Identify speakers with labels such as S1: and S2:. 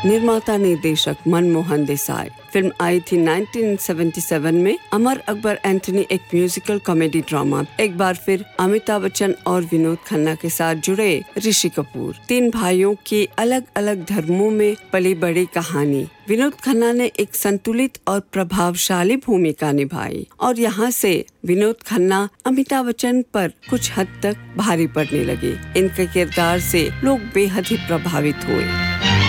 S1: निर्माता निर्देशक मनमोहन देसाई। फिल्म आई थी 1977 में। अमर अकबर एंथनी एक म्यूजिकल कॉमेडी ड्रामा। एक बार फिर अमिताभ बच्चन और विनोद खन्ना के साथ जुड़े ऋषि कपूर। 3 भाइयों की अलग अलग धर्मों में पली बड़ी कहानी। विनोद खन्ना ने एक संतुलित और प्रभावशाली भूमिका निभाई और यहाँ से विनोद खन्ना अमिताभ बच्चन पर कुछ हद तक भारी पड़ने लगे। इनके किरदार से लोग बेहद ही प्रभावित हुए।